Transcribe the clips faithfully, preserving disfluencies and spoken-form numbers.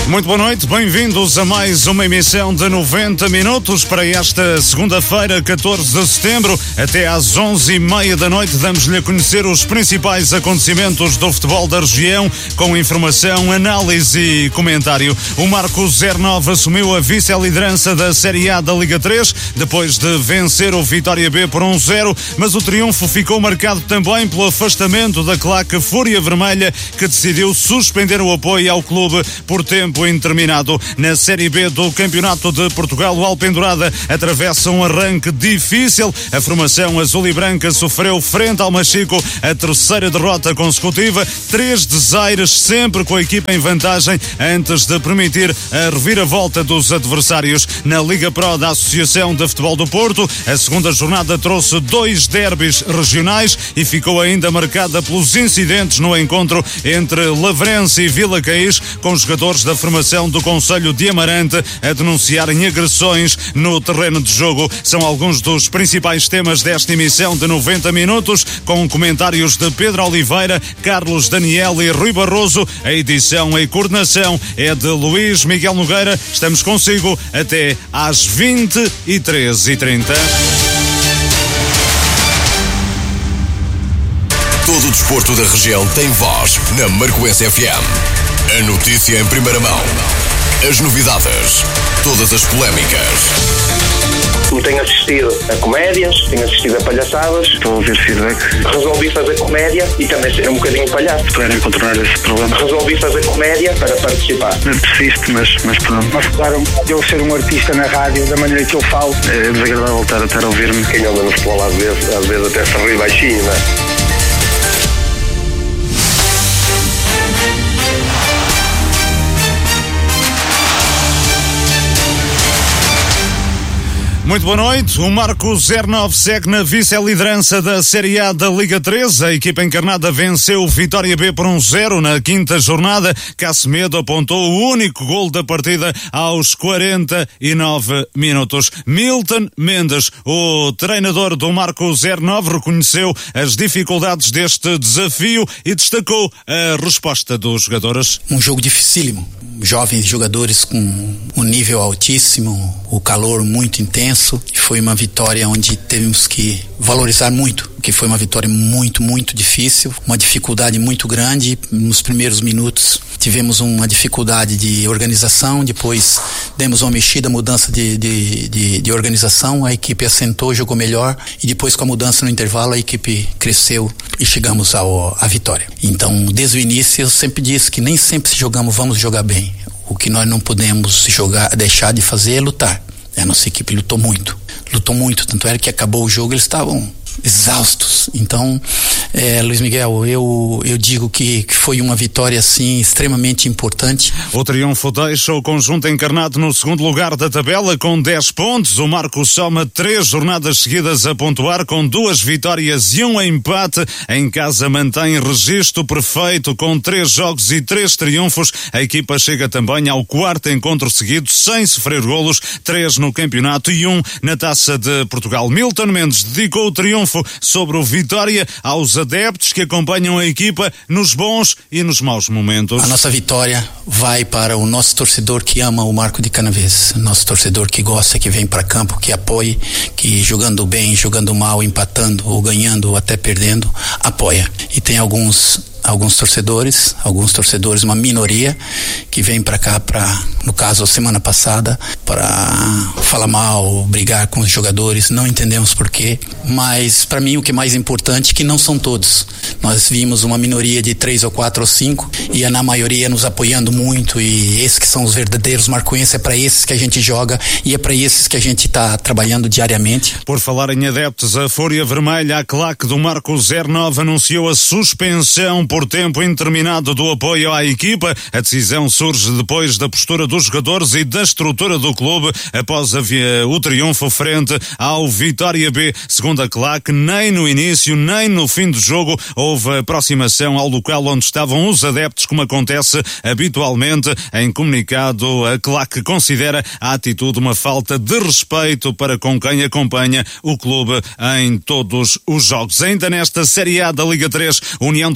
Muito boa noite, bem-vindos a mais uma emissão de noventa minutos para esta segunda-feira, catorze de setembro. Até às onze e meia da noite damos-lhe a conhecer os principais acontecimentos do futebol da região, com informação, análise e comentário. O Marco zero nove assumiu a vice-liderança da Série A da Liga três, depois de vencer o Vitória B por um zero, mas o triunfo ficou marcado também pelo afastamento da claque Fúria Vermelha, que decidiu suspender o apoio ao clube por tempo interminado. Na Série B do Campeonato de Portugal, o Alpendurada atravessa um arranque difícil. A formação azul e branca sofreu frente ao Machico a terceira derrota consecutiva, três desaires, sempre com a equipa em vantagem, antes de permitir a reviravolta dos adversários. Na Liga Pro da Associação de Futebol do Porto, a segunda jornada trouxe dois derbis regionais e ficou ainda marcada pelos incidentes no encontro entre Lavrense e Vila Caís, com jogadores da formação do Concelho de Amarante a denunciarem agressões no terreno de jogo. São alguns dos principais temas desta emissão de noventa minutos, com comentários de Pedro Oliveira, Carlos Daniel e Rui Barroso. A edição e coordenação é de Luís Miguel Nogueira. Estamos consigo até às vinte e três e trinta. Todo o desporto da região tem voz na Marcoense F M. A notícia em primeira mão. As novidades. Todas as polémicas. Tenho assistido a comédias, tenho assistido a palhaçadas. Estou a ouvir feedback. Resolvi fazer comédia e também ser um bocadinho palhaço. Para contornar esse problema. Resolvi fazer comédia para participar. Persisto, mas, mas pronto. Mas claro, eu ser um artista na rádio, da maneira que eu falo. É desagradável estar a, estar a ouvir-me. Quem anda no futebol às vezes, às vezes até se ri baixinho, não é? Muito boa noite. O Marco zero nove segue na vice-liderança da Série A da Liga três. A equipa encarnada venceu o Vitória B por um zero na quinta jornada. Casemedo apontou o único gol da partida aos quarenta e nove minutos. Milton Mendes, o treinador do Marco zero nove, reconheceu as dificuldades deste desafio e destacou a resposta dos jogadores. Um jogo dificílimo. Jovens jogadores com um nível altíssimo, o calor muito intenso. E foi uma vitória onde temos que valorizar muito, porque foi uma vitória muito, muito difícil, uma dificuldade muito grande. Nos primeiros minutos tivemos uma dificuldade de organização, depois demos uma mexida, mudança de, de, de, de organização, a equipe assentou, jogou melhor, e depois com a mudança no intervalo a equipe cresceu e chegamos ao, à vitória. Então, desde o início eu sempre disse que nem sempre se jogamos, vamos jogar bem. O que nós não podemos jogar, deixar de fazer é lutar. A nossa equipe lutou muito, lutou muito, tanto era que acabou o jogo, eles estavam exaustos. Então, é, Luiz Miguel, eu, eu digo que, que foi uma vitória assim extremamente importante. O triunfo deixa o conjunto encarnado no segundo lugar da tabela com dez pontos. O Marco soma três jornadas seguidas a pontuar, com duas vitórias e um empate. Em casa mantém registro perfeito com três jogos e três triunfos. A equipa chega também ao quarto encontro seguido sem sofrer golos, três no campeonato e um na Taça de Portugal. Milton Mendes dedicou o triunfo sobre o Vitória aos adeptos que acompanham a equipa nos bons e nos maus momentos. A nossa vitória vai para o nosso torcedor que ama o Marco de Canaveses, nosso torcedor que gosta, que vem para campo, que apoia, que jogando bem, jogando mal, empatando ou ganhando ou até perdendo, apoia. E tem alguns alguns torcedores, alguns torcedores, uma minoria que vem para cá para, no caso, a semana passada, para falar mal, brigar com os jogadores, não entendemos porquê, mas para mim o que é mais importante é que não são todos. Nós vimos uma minoria de três ou quatro ou cinco e na maioria nos apoiando muito, e esses que são os verdadeiros marcoenses, é para esses que a gente joga e é para esses que a gente está trabalhando diariamente. Por falar em adeptos, a Fúria Vermelha, a claque do Marco zero nove, anunciou a suspensão por tempo interminado do apoio à equipa. A decisão surge depois da postura dos jogadores e da estrutura do clube após havia o triunfo frente ao Vitória B. Segundo a claque, nem no início nem no fim do jogo houve aproximação ao local onde estavam os adeptos, como acontece habitualmente. Em comunicado, a claque considera a atitude uma falta de respeito para com quem acompanha o clube em todos os jogos. Ainda nesta Série A da Liga três, União de Paredes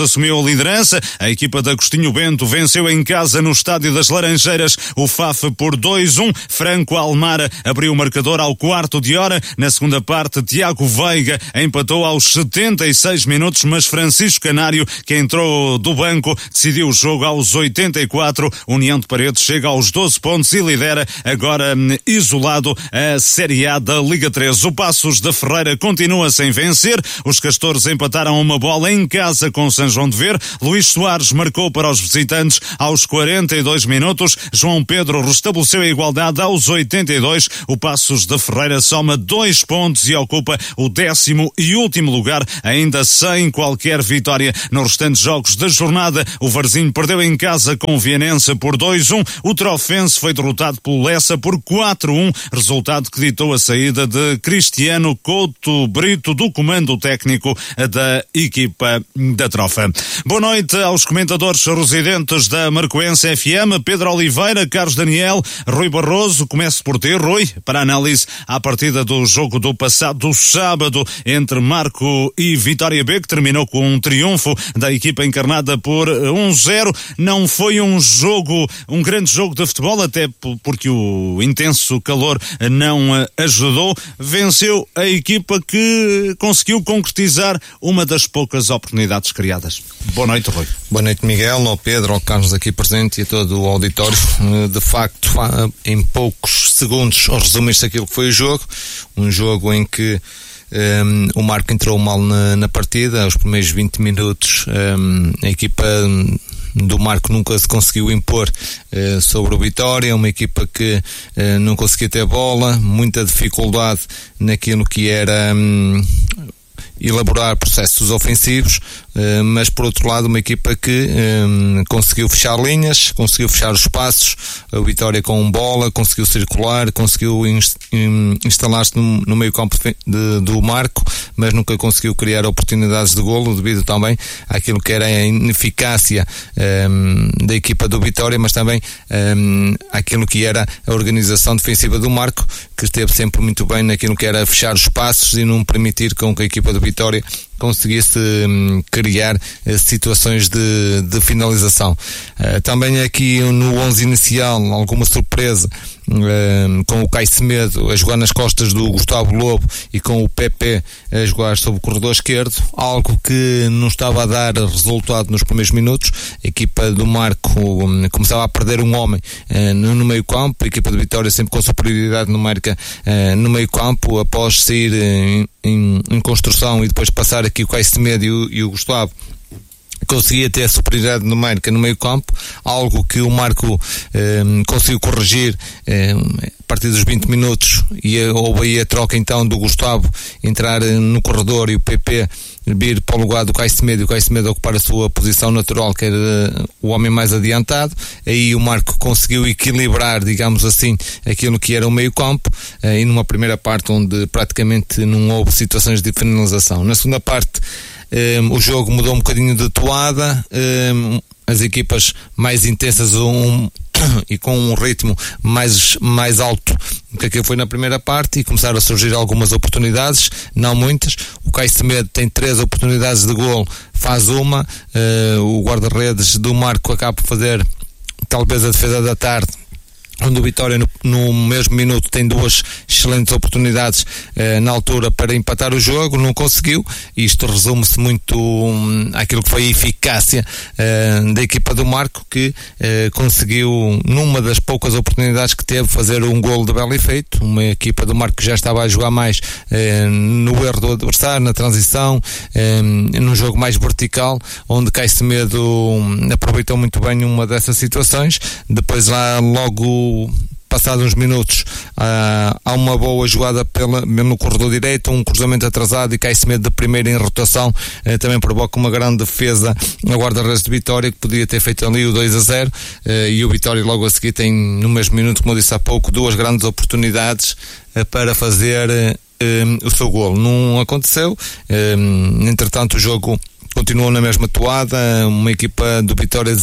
assumiu a liderança. A equipa de Agostinho Bento venceu em casa no Estádio das Laranjeiras o F A F por dois a um. Franco Almara abriu o marcador ao quarto de hora. Na segunda parte, Tiago Veiga empatou aos setenta e seis minutos, mas Francisco Canário, que entrou do banco, decidiu o jogo aos oitenta e quatro. União de Paredes chega aos doze pontos e lidera agora isolado a Série A da Liga três. O Passos da Ferreira continua sem vencer. Os Castores empataram uma bola em casa com São João de Ver. Luís Soares marcou para os visitantes aos quarenta e dois minutos. João Pedro restabeleceu a igualdade aos oitenta e dois. O Passos da Ferreira soma dois pontos e ocupa o décimo e último lugar, ainda sem qualquer vitória. Nos restantes jogos da jornada, o Varzim perdeu em casa com o Vianense por dois a um. O Trofense foi derrotado pelo Lessa por quatro a um, resultado que ditou a saída de Cristiano Couto Brito do comando técnico da equipa da Trofa. Boa noite aos comentadores residentes da Marcoense F M, Pedro Oliveira, Carlos Daniel, Rui Barroso. Começo por ti, Rui, para a análise à partida do jogo do passado sábado entre Marco e Vitória B, que terminou com um triunfo da equipa encarnada por um zero. Não foi um jogo, um grande jogo de futebol, até porque o intenso calor não ajudou. Venceu a equipa que conseguiu concretizar uma das poucas oportunidades criadas. Boa noite, Rui. Boa noite, Miguel, ao Pedro, ao Carlos aqui presente e a todo o auditório. De facto, em poucos segundos resumiste aquilo que foi o jogo. Um jogo em que um, o Marco entrou mal na, na partida. Aos primeiros vinte minutos um, a equipa do Marco nunca se conseguiu impor uh, sobre o Vitória, uma equipa que uh, não conseguia ter bola, muita dificuldade naquilo que era um, elaborar processos ofensivos, mas por outro lado uma equipa que um, conseguiu fechar linhas, conseguiu fechar os espaços. A Vitória com bola conseguiu circular, conseguiu inst- instalar-se no, no meio campo de, do Marco, mas nunca conseguiu criar oportunidades de golo, devido também àquilo que era a ineficácia um, da equipa do Vitória, mas também um, àquilo que era a organização defensiva do Marco, que esteve sempre muito bem naquilo que era fechar os espaços e não permitir com que a equipa do Vitória conseguisse um, criar uh, situações de, de finalização. Uh, também aqui no onze inicial alguma surpresa, uh, com o Caio Semedo a jogar nas costas do Gustavo Lobo e com o Pepe a jogar sobre o corredor esquerdo, algo que não estava a dar resultado nos primeiros minutos. A equipa do Marco um, começava a perder um homem uh, no, no meio campo. A equipa de Vitória sempre com superioridade numérica uh, no meio campo, após sair uh, em, em construção e depois passar aqui o Caio Semedo e o, e o Gustavo, conseguia ter a superioridade numérica no meio campo, algo que o Marco eh, conseguiu corrigir eh, a partir dos vinte minutos, e houve aí a troca então do Gustavo entrar eh, no corredor e o P P vir para o lugar do Caio Semedo e o Caio Semedo ocupar a sua posição natural, que era uh, o homem mais adiantado. Aí o Marco conseguiu equilibrar, digamos assim, aquilo que era o meio campo, uh, e numa primeira parte onde praticamente não houve situações de finalização. Na segunda parte um, o jogo mudou um bocadinho de toada, um, as equipas mais intensas um, e com um ritmo mais, mais alto do que aquilo foi na primeira parte, e começaram a surgir algumas oportunidades, não muitas. O Caio Semedo tem três oportunidades de golo, faz uma, uh, o guarda-redes do Marco acaba por fazer talvez a defesa da tarde, onde o Vitória no, no mesmo minuto tem duas excelentes oportunidades eh, na altura para empatar o jogo, não conseguiu. Isto resume-se muito hum, àquilo que foi a eficácia eh, da equipa do Marco, que eh, conseguiu, numa das poucas oportunidades que teve, fazer um golo de belo efeito. Uma equipa do Marco que já estava a jogar mais eh, no erro do adversário, na transição, eh, num jogo mais vertical, onde Caio Semedo hum, aproveitou muito bem uma dessas situações. Depois lá logo passados uns minutos, uh, há uma boa jogada pela, no corredor direito, um cruzamento atrasado, e Caio Semedo de primeira em rotação uh, também provoca uma grande defesa na guarda-redes de Vitória, que podia ter feito ali o dois a zero, uh, e o Vitória logo a seguir tem, no mesmo minuto, como eu disse há pouco, duas grandes oportunidades uh, para fazer uh, um, o seu golo. Não aconteceu. Um, entretanto o jogo continuou na mesma toada, uma equipa do Vitória desesperada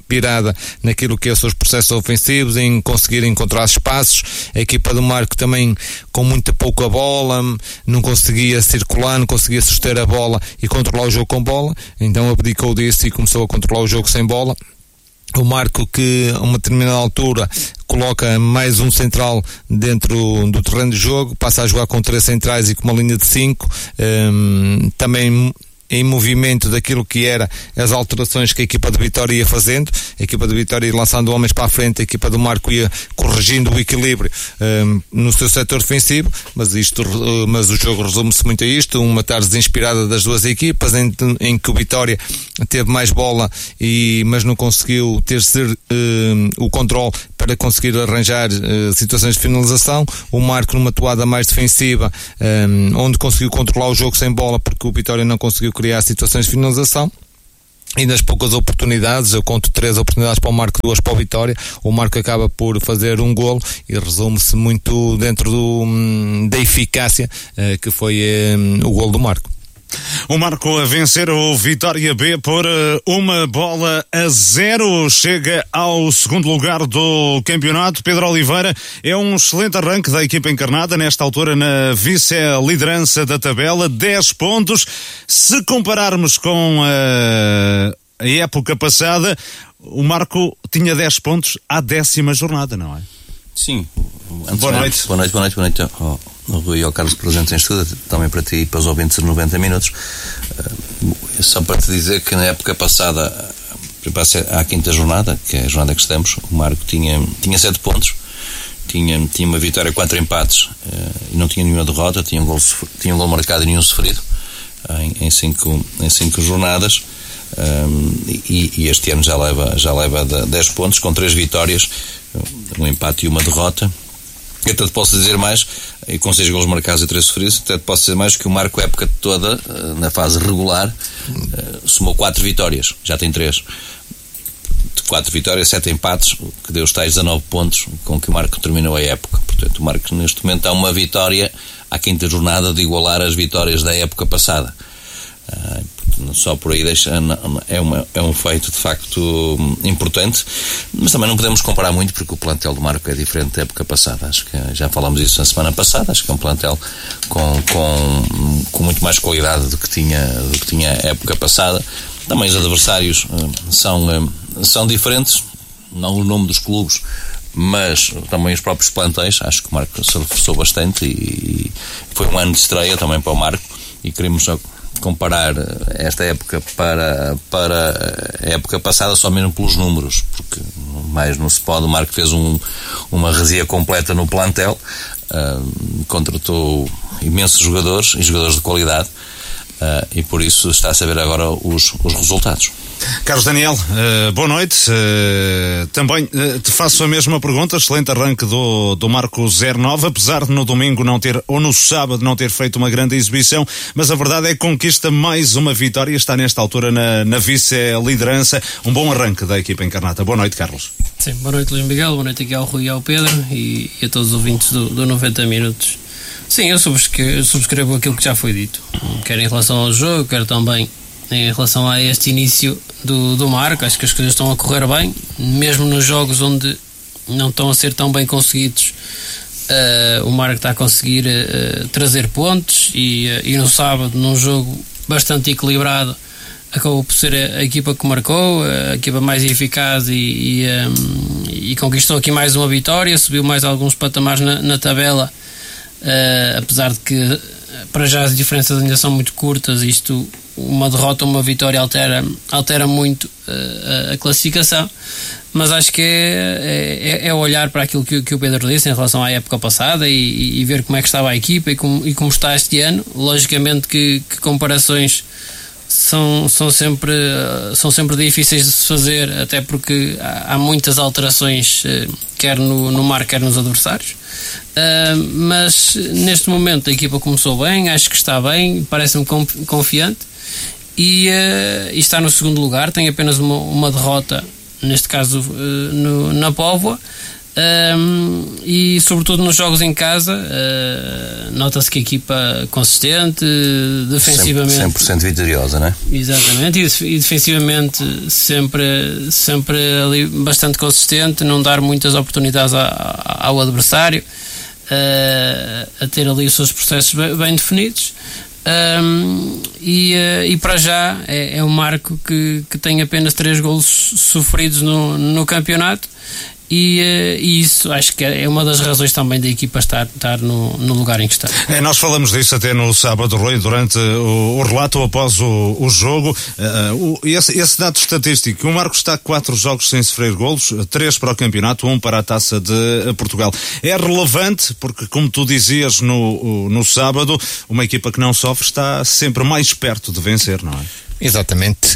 inspirada naquilo que é os seus processos ofensivos, em conseguir encontrar espaços. A equipa do Marco também com muito pouca bola, não conseguia circular, não conseguia suster a bola e controlar o jogo com bola, então abdicou disso e começou a controlar o jogo sem bola. O Marco, que a uma determinada altura coloca mais um central dentro do terreno de jogo, passa a jogar com três centrais e com uma linha de cinco, um, também em movimento daquilo que era as alterações que a equipa de Vitória ia fazendo. A equipa de Vitória ia lançando homens para a frente, a equipa do Marco ia corrigindo o equilíbrio um, no seu setor defensivo, mas, isto, uh, mas o jogo resume-se muito a isto, uma tarde desinspirada das duas equipas, em, em que o Vitória teve mais bola, e, mas não conseguiu ter uh, o controle para conseguir arranjar uh, situações de finalização. O Marco numa toada mais defensiva, um, onde conseguiu controlar o jogo sem bola, porque o Vitória não conseguiu criar situações de finalização. E nas poucas oportunidades, eu conto três oportunidades para o Marco, duas para o Vitória, o Marco acaba por fazer um golo e resume-se muito dentro do, da eficácia uh, que foi uh, o golo do Marco. O Marco a vencer o Vitória B por uma bola a zero, chega ao segundo lugar do campeonato. Pedro Oliveira, é um excelente arranque da equipa encarnada, nesta altura na vice-liderança da tabela, dez pontos. Se compararmos com a, a época passada, o Marco tinha dez pontos à décima jornada, não é? Sim. Antes boa, noite. boa noite. Boa noite, boa noite, boa noite. Ao Rui e ao Carlos presentes em estudo, também para ti e para os ouvintes de noventa minutos. Uh, só para te dizer que na época passada, à quinta jornada, que é a jornada que estamos, o Marco tinha, tinha sete pontos, tinha, tinha uma vitória, quatro empates, uh, e não tinha nenhuma derrota, tinha um gol, tinha um gol marcado e nenhum sofrido uh, em, em, cinco, em cinco jornadas. Um, e, e este ano já leva, já leva dez pontos, com três vitórias, um empate e uma derrota. Eu até te posso dizer mais, e com seis golos marcados e três sofridos, até te posso dizer mais, que o Marco, a época toda, na fase regular, somou quatro vitórias, já tem três. Quatro vitórias, sete empates, que deu os tais dezanove pontos com que o Marco terminou a época. Portanto, o Marco neste momento há uma vitória à quinta jornada de igualar as vitórias da época passada. Uh, só por aí deixa, é, uma, é um feito de facto importante, mas também não podemos comparar muito, porque o plantel do Marco é diferente da época passada. Acho que já falámos isso na semana passada. Acho que é um plantel com, com, com muito mais qualidade do que tinha, do que tinha a época passada. Também os adversários uh, são, uh, são diferentes, não o nome dos clubes, mas também os próprios plantéis. Acho que o Marco se reforçou bastante e, e foi um ano de estreia também para o Marco, e queremos comparar esta época para, para a época passada só mesmo pelos números, porque mais não se pode. O Marco fez um, uma resia completa no plantel, uh, contratou imensos jogadores e jogadores de qualidade, uh, e por isso está a saber agora os, os resultados. Carlos Daniel, uh, boa noite. Uh, também uh, te faço a mesma pergunta. Excelente arranque do, do Marco zero nove, apesar de no domingo não ter, ou no sábado não ter feito uma grande exibição, mas a verdade é que conquista mais uma vitória, está nesta altura na, na vice-liderança. Um bom arranque da equipa encarnada. Boa noite, Carlos. Sim, boa noite, Luís Miguel, boa noite aqui ao Rui e ao Pedro e, e a todos os ouvintes do, do noventa minutos. Sim, eu subscrevo, subscrevo aquilo que já foi dito, quer em relação ao jogo, quer também em relação a este início do, do Marco. Acho que as coisas estão a correr bem, mesmo nos jogos onde não estão a ser tão bem conseguidos. Uh, o Marco está a conseguir uh, trazer pontos e, uh, e no sábado, num jogo bastante equilibrado, acabou por ser a, a equipa que marcou, a equipa mais eficaz, e, e, um, e conquistou aqui mais uma vitória, subiu mais alguns patamares na, na tabela, uh, apesar de que para já as diferenças ainda são muito curtas. Isto, uma derrota ou uma vitória altera, altera muito uh, a classificação, mas acho que é, é, é olhar para aquilo que, que o Pedro disse em relação à época passada e, e ver como é que estava a equipa e como, e como está este ano. Logicamente que, que comparações são, são, sempre, são sempre difíceis de se fazer, até porque há, há muitas alterações, quer no, no Marco, quer nos adversários. Uh, mas neste momento a equipa começou bem, acho que está bem, parece-me confiante, e, uh, e está no segundo lugar. Tem apenas uma, uma derrota, neste caso uh, no, na Póvoa, Um, e sobretudo nos jogos em casa, uh, nota-se que a equipa consistente, defensivamente cem por cento vitoriosa, não é? Exatamente, e defensivamente sempre, sempre ali bastante consistente, não dar muitas oportunidades ao adversário, uh, a ter ali os seus processos bem, bem definidos. Um, e, uh, e para já é, é um Marco que, que tem apenas três golos sofridos no, no campeonato. E, e isso acho que é uma das razões também da equipa estar, estar no, no lugar em que está. É, nós falamos disso até no sábado, Rui, durante o, o relato após o, o jogo. Uh, o, esse, esse dado estatístico, o Marcos está quatro jogos sem sofrer golos, três para o campeonato, um para a Taça de Portugal. É relevante porque, como tu dizias no, no sábado, uma equipa que não sofre está sempre mais perto de vencer, não é? Exatamente.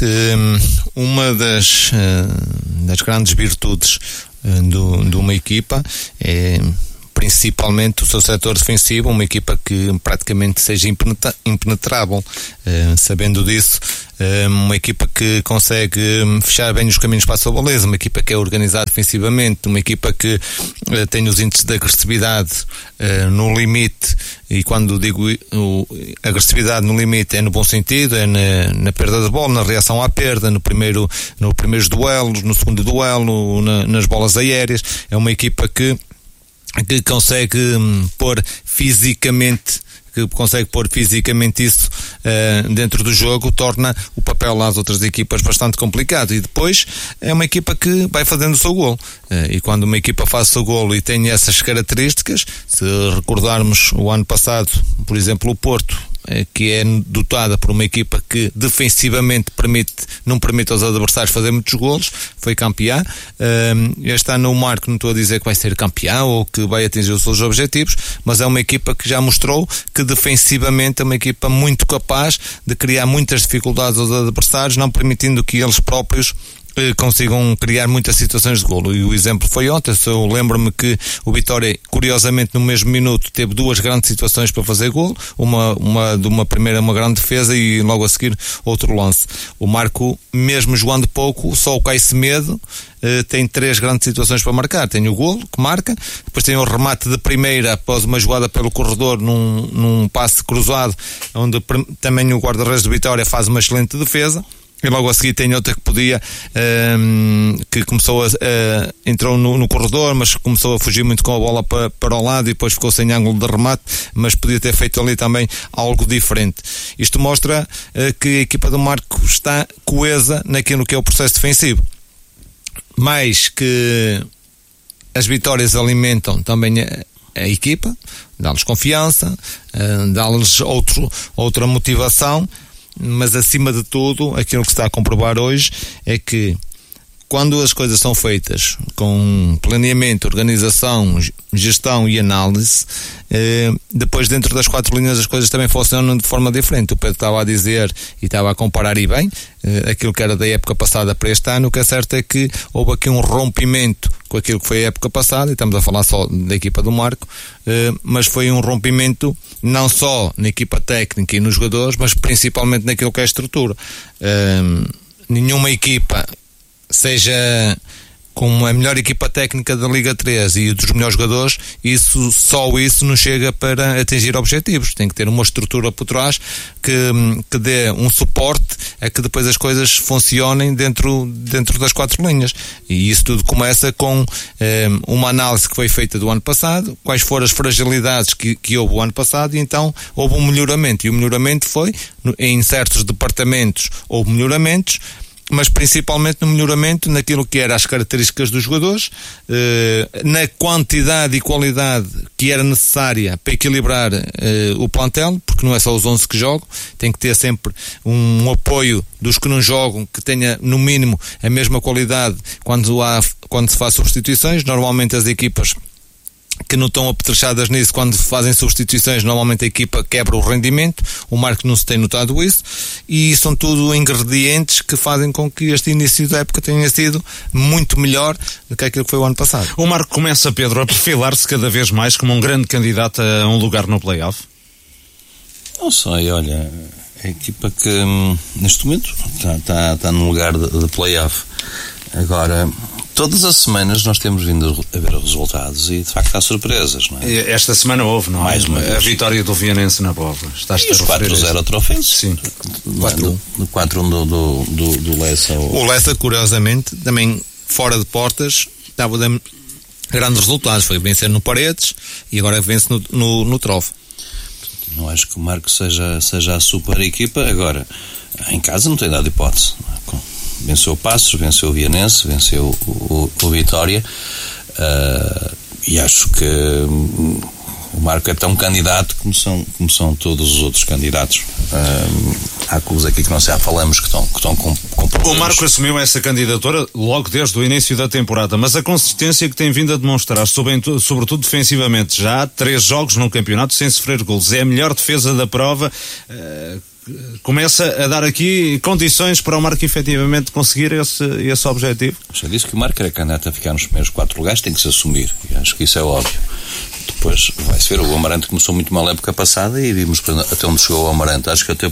Uma das, das grandes virtudes do, de uma equipa é principalmente o seu setor defensivo, uma equipa que praticamente seja impenetrável. Uh, sabendo disso, uh, uma equipa que consegue fechar bem os caminhos para a sua baliza, uma equipa que é organizada defensivamente, uma equipa que uh, tem os índices de agressividade uh, no limite, e quando digo uh, agressividade no limite é no bom sentido, é na, na perda de bola, na reação à perda, no primeiro, no primeiros duelos, no segundo duelo, na, nas bolas aéreas. É uma equipa que que consegue hum, pôr fisicamente que consegue pôr fisicamente isso uh, dentro do jogo, torna o papel às outras equipas bastante complicado. E depois é uma equipa que vai fazendo o seu golo, uh, e quando uma equipa faz o seu golo e tem essas características, se recordarmos o ano passado, por exemplo, o Porto, que é dotada por uma equipa que defensivamente permite, não permite aos adversários fazer muitos golos, foi campeã. Este ano o Marco, não estou a dizer que vai ser campeão ou que vai atingir os seus objetivos, mas é uma equipa que já mostrou que defensivamente é uma equipa muito capaz de criar muitas dificuldades aos adversários, não permitindo que eles próprios consigam criar muitas situações de golo. E o exemplo foi ontem. Eu lembro-me que o Vitória, curiosamente, no mesmo minuto teve duas grandes situações para fazer golo, uma, uma de uma primeira uma grande defesa e logo a seguir outro lance. O Marco, mesmo jogando pouco, só o Caicedo Uh, tem três grandes situações para marcar. Tem o golo, que marca, depois tem o remate de primeira após uma jogada pelo corredor num, num passe cruzado, onde também o guarda-redes do Vitória faz uma excelente defesa. E logo a seguir tem outra que podia, um, que começou a, uh, entrou no, no corredor, mas começou a fugir muito com a bola para, para o lado e depois ficou sem ângulo de remate, mas podia ter feito ali também algo diferente. Isto mostra uh, que a equipa do Marco está coesa naquilo que é o processo defensivo. Mais que as vitórias alimentam também a, a equipa, dá-lhes confiança, uh, dá-lhes outro, outra motivação, mas acima de tudo, aquilo que se está a comprovar hoje é que quando as coisas são feitas com planeamento, organização, gestão e análise, eh, depois dentro das quatro linhas as coisas também funcionam de forma diferente. O Pedro estava a dizer e estava a comparar e bem eh, aquilo que era da época passada para este ano. O que é certo é que houve aqui um rompimento com aquilo que foi a época passada, e estamos a falar só da equipa do Marco, eh, mas foi um rompimento não só na equipa técnica e nos jogadores, mas principalmente naquilo que é a estrutura. Eh, nenhuma equipa, seja com a melhor equipa técnica da Liga três e dos melhores jogadores, isso, só isso não chega para atingir objetivos. Tem que ter uma estrutura por trás que, que dê um suporte a que depois as coisas funcionem dentro, dentro das quatro linhas. E isso tudo começa com eh, uma análise que foi feita do ano passado, quais foram as fragilidades que, que houve o ano passado, e então houve um melhoramento. E o melhoramento foi, em certos departamentos houve melhoramentos, mas principalmente no melhoramento naquilo que eram as características dos jogadores, eh, na quantidade e qualidade que era necessária para equilibrar eh, o plantel, porque não é só os onze que jogam, tem que ter sempre um apoio dos que não jogam, que tenha no mínimo a mesma qualidade quando, há, quando se faz substituições. Normalmente as equipas que não estão apetrechadas nisso, quando fazem substituições, normalmente a equipa quebra o rendimento. O Marco não se tem notado isso, e são tudo ingredientes que fazem com que este início da época tenha sido muito melhor do que aquilo que foi o ano passado. O Marco começa, Pedro, a perfilar-se cada vez mais como um grande candidato a um lugar no play-off? Não sei, olha, a equipa que neste momento está, está, está num lugar de, de play-off. Agora, Todas as semanas nós temos vindo a ver resultados e de facto há surpresas, não é? Esta semana houve, não é? Mais uma vez. A vitória do Vianense na Póvoa. Estás E os quatro a zero ao Trofense. Sim. quatro a um do, do, do, do Lessa. O Lessa, curiosamente, também fora de portas, estava a dar grandes resultados. Foi vencer no Paredes e agora vence no, no, no Trofo. Não acho que o Marco seja, seja a super equipa. Agora, em casa não tem dado hipótese. Venceu o Passos, venceu o Vianense, venceu o, o, o Vitória, uh, e acho que um, o Marco é tão candidato como são, como são todos os outros candidatos. Uh, há clubes aqui que não já falamos que estão, que estão com, com problemas. O Marco assumiu essa candidatura logo desde o início da temporada, mas a consistência que tem vindo a demonstrar, sobretudo defensivamente, já há três jogos no campeonato sem sofrer golos, é a melhor defesa da prova. Uh, começa a dar aqui condições para o Marco efetivamente conseguir esse, esse objetivo. Já disse que o Marco era candidato a ficar nos primeiros quatro lugares, tem que se assumir, e acho que isso é óbvio. Depois vai-se ver, o Amarante começou muito mal a época passada e vimos até onde chegou o Amarante. Acho que até,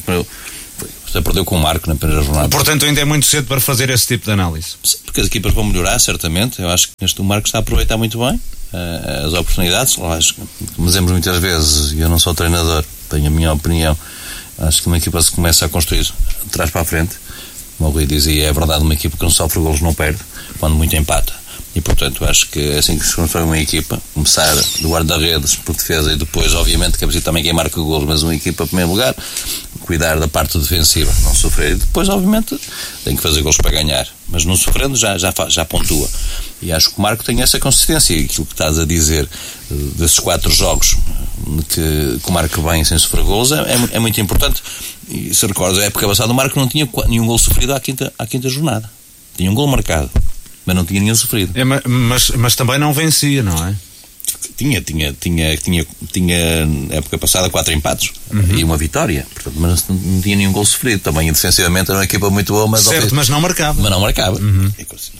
até perdeu com o Marco na primeira jornada. Portanto ainda é muito cedo para fazer esse tipo de análise. Sim, porque as equipas vão melhorar certamente. Eu acho que neste o Marco está a aproveitar muito bem uh, as oportunidades. Lógico, como dizemos muitas vezes, e eu não sou treinador, tenho a minha opinião. Acho que uma equipa se começa a construir de trás para a frente. Como o Rui dizia, é verdade, uma equipa que não sofre golos não perde, quando muito empata. E portanto acho que é assim que se constrói uma equipa, começar do guarda-redes por defesa e depois obviamente que é preciso também quem marca golos, mas uma equipa em primeiro lugar, cuidar da parte defensiva, não sofrer, e depois obviamente tem que fazer golos para ganhar, mas não sofrendo já, já, já pontua. E acho que o Marco tem essa consistência, e aquilo que estás a dizer desses quatro jogos que, que o Marco vem sem sofrer golos é, é, é muito importante. E se recordas, a época passada o Marco não tinha nenhum gol sofrido à quinta, à quinta jornada, tinha um gol marcado, mas não tinha nenhum sofrido. É, mas, mas também não vencia, não é? Tinha, tinha, tinha, tinha, tinha na época passada quatro empates, uhum, e uma vitória, portanto, mas não, não tinha nenhum gol sofrido. Também defensivamente era uma equipa muito boa, mas certo, mas não marcava. Mas não marcava. Uhum.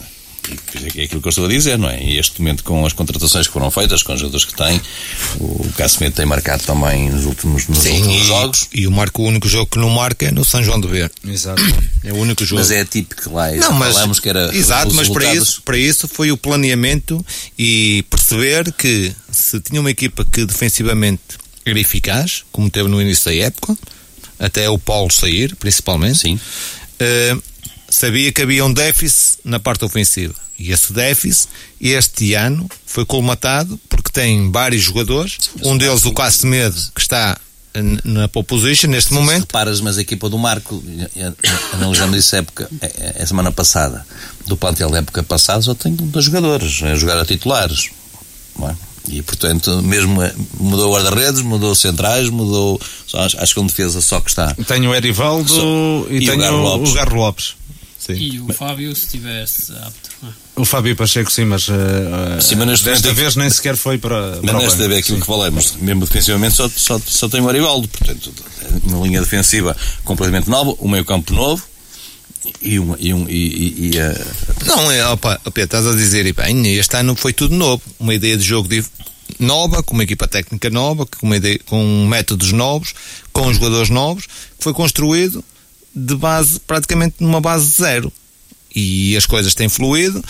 É aquilo que eu estou a dizer, não é? E este momento, com as contratações que foram feitas, com os jogadores que têm, o Casemiro tem marcado também nos últimos, nos Sim, últimos e, jogos. E o Marco, o único jogo que não marca é no São João de Ver. Exato. É o único jogo. Mas é típico lá. Não, mas, falamos que era exato, mas para isso, para isso foi o planeamento e perceber que se tinha uma equipa que defensivamente era eficaz, como teve no início da época, até o Paulo sair, principalmente. Sim. Uh, sabia que havia um déficit na parte ofensiva. E esse déficit, este ano, foi colmatado porque tem vários jogadores. Um deles, o Casemiro, que está na pole position neste momento. Se reparas, mas a equipa do Marco, analisando isso época, a semana passada, do plantel da época passada, só tem dois jogadores a jogar a titulares. Não é? E portanto, mesmo mudou o guarda-redes, mudou centrais, mudou. Só, acho que é uma defesa só que está. Tenho o Edivaldo só, e, e tenho o Garro Lopes. O Garro Lopes. Sim. E o Fábio, se estivesse apto. O Fábio Pacheco, sim, mas, uh, sim, mas desta tem... vez nem sequer foi para. Mas nesta vez aquilo sim. que falamos, mesmo defensivamente, só, só, só tem o Arivaldo. Portanto, uma linha defensiva completamente nova, um meio-campo novo. E um. E um e, e, e, uh... Não, é, opa, opa, estás a dizer, e bem, este ano foi tudo novo. Uma ideia de jogo de, nova, com uma equipa técnica nova, com, uma ideia, com métodos novos, com jogadores novos, que foi construído de base, praticamente numa base de zero. E as coisas têm fluído,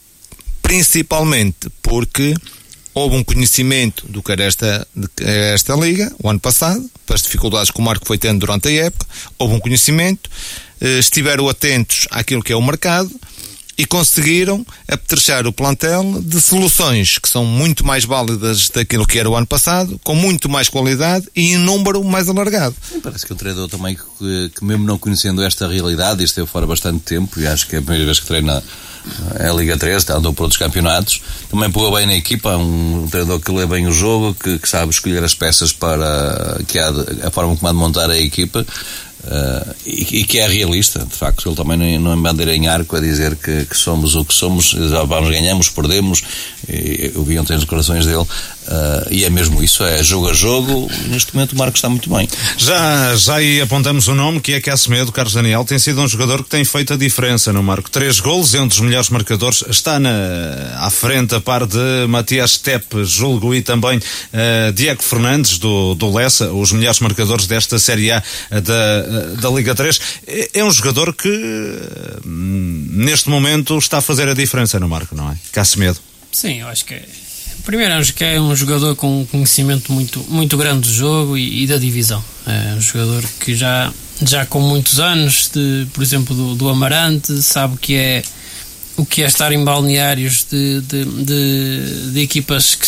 principalmente porque houve um conhecimento do que era esta, de que era esta liga, o ano passado, pelas dificuldades que o Marco foi tendo durante a época, houve um conhecimento, estiveram atentos àquilo que é o mercado e conseguiram apetrechar o plantel de soluções que são muito mais válidas daquilo que era o ano passado, com muito mais qualidade e em número mais alargado. Parece que o treinador também, que, que mesmo não conhecendo esta realidade, e esteve fora bastante tempo, e acho que é a primeira vez que treina a Liga três, andou por outros campeonatos, também pôs bem na equipa, um treinador que lê bem o jogo, que, que sabe escolher as peças para que há de, a forma como há de montar a equipa. Uh, e, e que é realista, de facto. Ele também não, não é bandeira em arco a dizer que, que somos o que somos, já vamos, ganhamos, perdemos, Eu vi ontem as declarações dele, uh, e é mesmo isso, é jogo a jogo. Neste momento o Marco está muito bem. Já, já aí apontamos o nome, que é Casemedo. Carlos Daniel tem sido um jogador que tem feito a diferença no Marco. Três golos, é um dos melhores marcadores, está na, à frente a par de Matias Tepe, julgo, e também uh, Diego Fernandes do, do Lessa, os melhores marcadores desta Série A da, da Liga três. É, é um jogador que neste momento está a fazer a diferença no Marco, não é? Casemedo. Sim, eu acho que é. Primeiro, acho que é um jogador com um conhecimento muito, muito grande do jogo e, e da divisão. É um jogador que já, já com muitos anos, de, por exemplo, do, do Amarante, sabe que é, o que é estar em balneários de, de, de, de equipas que